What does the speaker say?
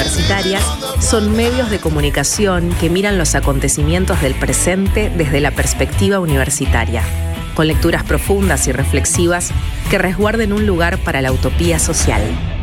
universitarias son medios de comunicación que miran los acontecimientos del presente desde la perspectiva universitaria, con lecturas profundas y reflexivas que resguarden un lugar para la utopía social.